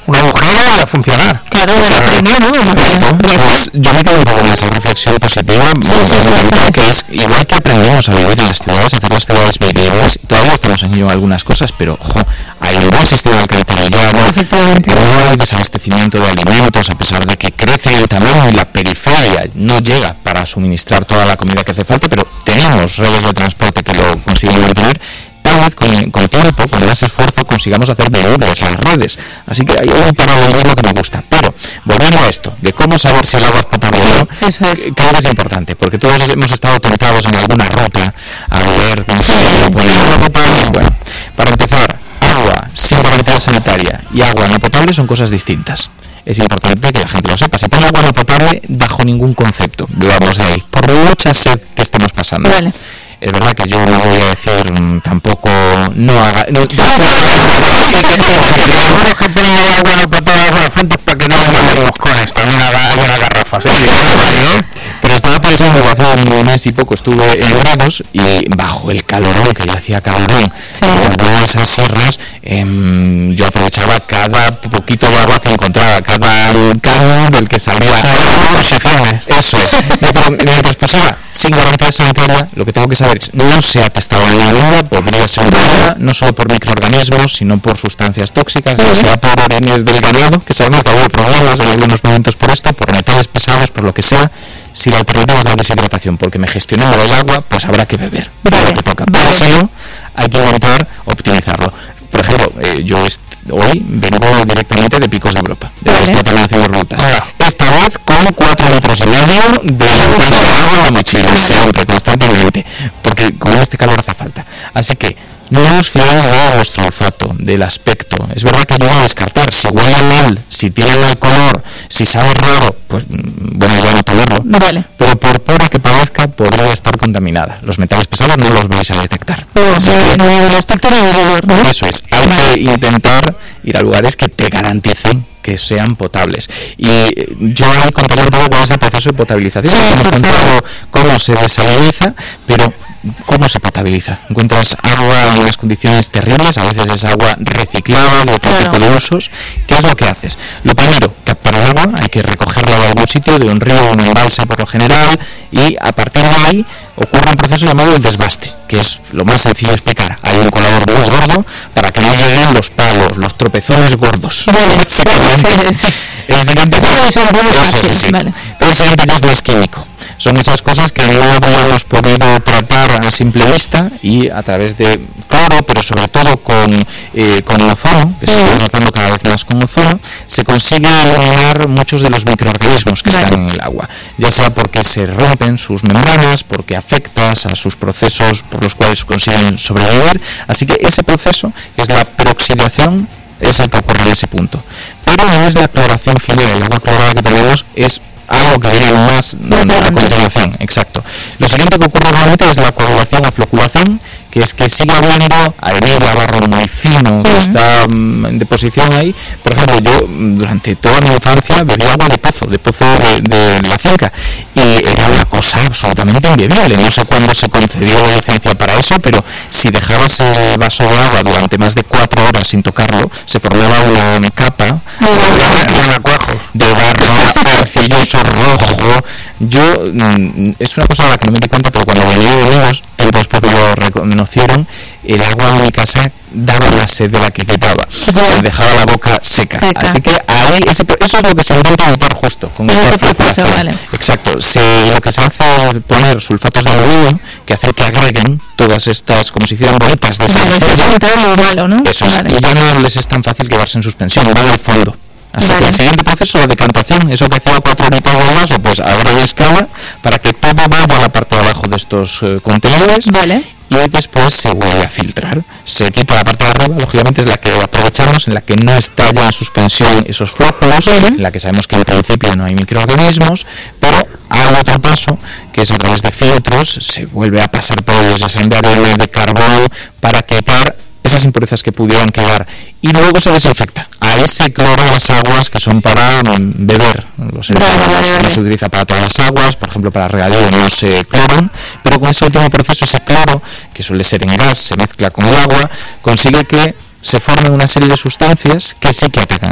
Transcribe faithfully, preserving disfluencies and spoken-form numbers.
un agujero y a funcionar. Claro, de la primera, ¿no? Pues yo me quedo un poco en esa reflexión positiva, sí, sí, sí, sí. Que es igual que aprendemos a vivir en las ciudades, a hacer las ciudades vivibles, todavía estamos en ello en algunas cosas, pero jo, hay un buen sistema alcantarillado, no hay desabastecimiento de alimentos, a pesar de que crece el tamaño y la periferia no llega para suministrar toda la comida que hace falta, pero tenemos redes de transporte que lo consiguen mantener. Tal vez con, con tiempo, con más esfuerzo, consigamos hacer viables las redes. Así que hay un paralelismo que me gusta. Pero, volviendo a esto, de cómo saber si el agua es potable o no, eso es. creo que es importante, porque todos hemos estado tentados en alguna ruta a ver cómo se puede agua potable. Bueno, para empezar, agua sin garantía sanitaria y agua no potable son cosas distintas. Es importante que la gente lo sepa. Si pone agua no potable, bajo ningún concepto, digamos de ahí, por mucha sed que estemos pasando. Vale. Es verdad que yo no voy a decir mmm, tampoco no haga no, que ponen agua no potable a las fuentes para que no hagan los cones también hay una garrafa, ¿sí? Pero estaba pensando que hace un mes y poco estuve en Grados y bajo el calorón, que ya hacía calorón, sí. en esas sierras, eh, yo aprovechaba cada poquito de agua que encontraba, cada caño del que salía. Eso es. Mientras pasaba sin garantía sanitaria, lo que tengo que saber es, no se ha testado en la vida, podría ser una, no solo por microorganismos, sino por sustancias tóxicas, ya sea por orenes del ganado, que sabemos que ha habido problemas en algunos momentos por esto, por metales pesados, por lo que sea. Si la alternativa es la deshidratación, porque me gestionaba el agua, pues habrá que beber, vale. lo que toca. Pero si no, hay que intentar optimizarlo. Por ejemplo, eh, yo est- hoy vengo directamente de Picos de Europa, de vale. esta de rutas. Ah. Esta vez con cuatro litros y medio de agua en la mochila, siempre, constantemente, porque con este calor hace falta. Así que no os fiéis de vuestro olfato, del aspecto. Es verdad que ayuda a descartar. Si huele mal, si tiene mal color, si sabe raro, pues bueno, ya no tolerlo. Vale. Pero por pura que parezca, podría estar contaminada. Los metales pesados no los vais a detectar. Oh, sí, que, no, no, no, eso es. Hay que intentar ir a lugares que te garanticen que sean potables. Y yo ahí contaré un poco cuál es el proceso de potabilización. Sí, hemos contado cómo se desaliniza, pero ¿cómo se potabiliza? Encuentras agua en unas condiciones terribles, a veces es agua reciclada de otro tipo de usos. ¿Qué es lo que haces? Lo primero, captar el agua, hay que recogerla de algún sitio, de un río o un embalse por lo general, y a partir de ahí ocurre un proceso llamado el desbaste, que es lo más sencillo de explicar. Hay un colador muy gordo para que no lleguen los palos, los tropezones gordos. Vale, sí, sí, sí. El siguiente es, es, sí, sí. Vale. Pero el siguiente es más químico. Son esas cosas que no habíamos podido tratar a simple vista y a través de cloro, pero sobre todo con, eh, con ozono, que se está tratando cada vez más con ozono, se consigue eliminar muchos de los microorganismos que vale. están en el agua, ya sea porque se rompen sus membranas, porque afectas a sus procesos por los cuales consiguen sobrevivir. Así que ese proceso, que es la peroxidación, es el que ocurre en ese punto. Pero no es la cloración final, el agua clorada que tenemos es algo que viene más a continuación, exacto. Lo siguiente que ocurre realmente es la coagulación o floculación, que es que sigue habiendo arenilla, barro muy fino, que uh-huh. está um, en deposición ahí. Por ejemplo, yo durante toda mi infancia bebía agua de pozo, de pozo de, de la finca, y era una cosa absolutamente inbebible. No sé cuándo se concedió la licencia para eso, pero si dejabas el vaso de agua durante más de cuatro horas sin tocarlo, se formaba una capa de barro arcilloso rojo. Yo, mm, es una cosa a la que no me di cuenta, pero cuando venía de niños, después lo reconocieron, el agua en mi casa daba la sed de la que quitaba, se dejaba la boca seca, seca. Así que ahí ese, eso es lo que se intenta evitar justo con esta proceso, vale. Exacto, se, lo que se hace es poner sulfatos de aluminio que hace que agreguen todas estas, como si hicieran bolitas de vale, eso, malo, ¿no? Eso es, vale. Y ya no les es tan fácil quedarse en suspensión, van al fondo. Así vale. que el siguiente proceso de decantación, eso que hacía cuatro litros de vaso, pues ahora de escala para que todo vaya a la parte de abajo de estos uh, contenedores. Vale. Y después se vuelve a filtrar. Se quita la parte de arriba, lógicamente es la que aprovechamos, en la que no está ya en suspensión esos flóculos, uh-huh. en la que sabemos que en principio no hay microorganismos, pero hay otro paso, que es a través de filtros, se vuelve a pasar por ellos, ya sea de arena, de carbón, para quitar esas impurezas que pudieran quedar, y luego se desinfecta. Ahí se cloran las aguas que son para um, beber. Los vale, vale, vale. No se utiliza para todas las aguas, por ejemplo para regadío no se cloran, pero con ese último proceso, ese cloro, que suele ser en gas, se mezcla con el agua, consigue que se formen una serie de sustancias que sí que atacan